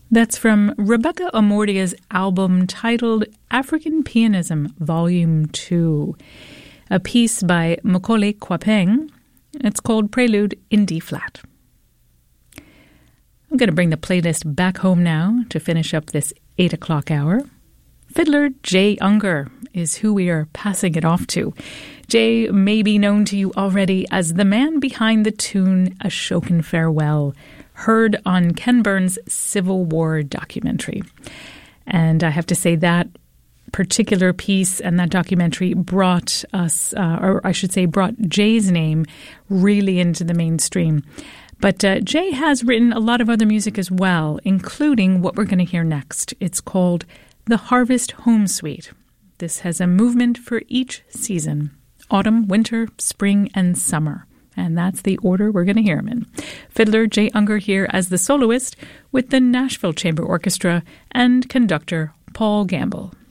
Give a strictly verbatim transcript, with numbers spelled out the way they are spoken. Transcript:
That's from Rebecca Amortia's album titled African Pianism, Volume two, a piece by Macaulay Kwapeng. It's called Prelude in D-flat. I'm going to bring the playlist back home now to finish up this eight o'clock hour. Fiddler Jay Unger is who we are passing it off to. Jay may be known to you already as the man behind the tune Ashokan Farewell, heard on Ken Burns' Civil War documentary. And I have to say that particular piece and that documentary brought us, uh, or I should say brought Jay's name really into the mainstream. But uh, Jay has written a lot of other music as well, including what we're going to hear next. It's called The Harvest Home Suite. This has a movement for each season: autumn, winter, spring, and summer. And that's the order we're going to hear him in. Fiddler Jay Unger here as the soloist with the Nashville Chamber Orchestra and conductor Paul Gamble.